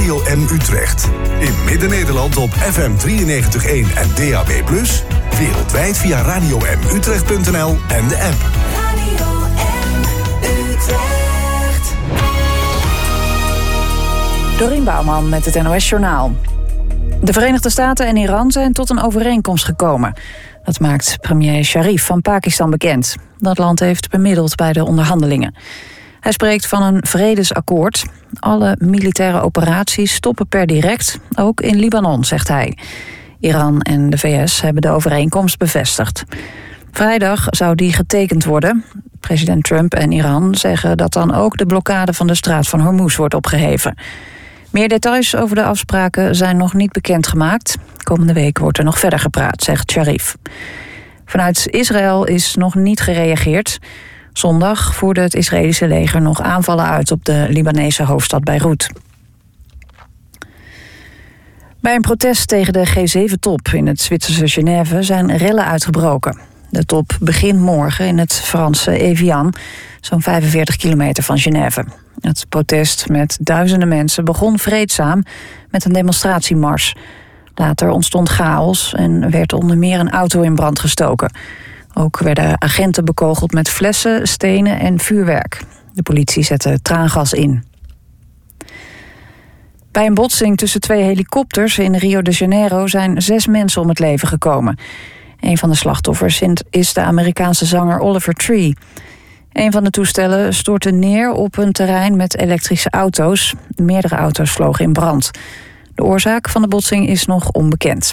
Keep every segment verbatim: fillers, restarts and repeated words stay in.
Radio M Utrecht. In Midden-Nederland op F M drieënnegentig komma één en D A B plus. Wereldwijd via radio m utrecht punt n l en de app. Radio M Utrecht. Dorien Bouwman met het N O S-journaal. De Verenigde Staten en Iran zijn tot een overeenkomst gekomen. Dat maakt premier Sharif van Pakistan bekend. Dat land heeft bemiddeld bij de onderhandelingen. Hij spreekt van een vredesakkoord. Alle militaire operaties stoppen per direct, ook in Libanon, zegt hij. Iran en de V S hebben de overeenkomst bevestigd. Vrijdag zou die getekend worden. President Trump en Iran zeggen dat dan ook de blokkade van de straat van Hormuz wordt opgeheven. Meer details over de afspraken zijn nog niet bekendgemaakt. Komende week wordt er nog verder gepraat, zegt Sharif. Vanuit Israël is nog niet gereageerd. Zondag voerde het Israëlische leger nog aanvallen uit op de Libanese hoofdstad Beirut. Bij een protest tegen de G zeven top in het Zwitserse Genève zijn rellen uitgebroken. De top begint morgen in het Franse Evian, zo'n vijfenveertig kilometer van Genève. Het protest met duizenden mensen begon vreedzaam met een demonstratiemars. Later ontstond chaos en werd onder meer een auto in brand gestoken. Ook werden agenten bekogeld met flessen, stenen en vuurwerk. De politie zette traangas in. Bij een botsing tussen twee helikopters in Rio de Janeiro zijn zes mensen om het leven gekomen. Een van de slachtoffers is de Amerikaanse zanger Oliver Tree. Een van de toestellen stortte neer op een terrein met elektrische auto's. Meerdere auto's vlogen in brand. De oorzaak van de botsing is nog onbekend.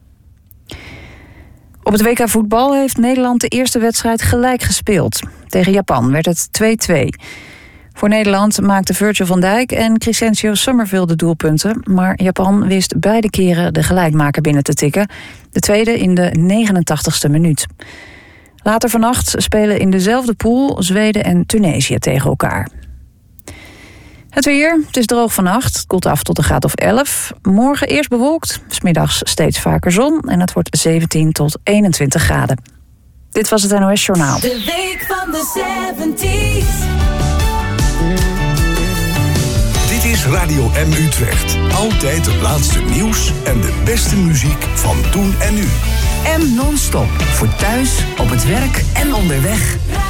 Op het W K voetbal heeft Nederland de eerste wedstrijd gelijk gespeeld. Tegen Japan werd het twee-twee. Voor Nederland maakten Virgil van Dijk en Crescencio Summerville de doelpunten, maar Japan wist beide keren de gelijkmaker binnen te tikken. De tweede in de negenentachtigste minuut. Later vannacht spelen in dezelfde pool Zweden en Tunesië tegen elkaar. Het weer, het is droog vannacht, het koelt af tot een graad of elf. Morgen eerst bewolkt, 's middags steeds vaker zon en het wordt zeventien tot eenentwintig graden. Dit was het N O S-journaal. De week van de zeventig. Dit is Radio M Utrecht. Altijd het laatste nieuws en de beste muziek van toen en nu. M non-stop. Voor thuis, op het werk en onderweg.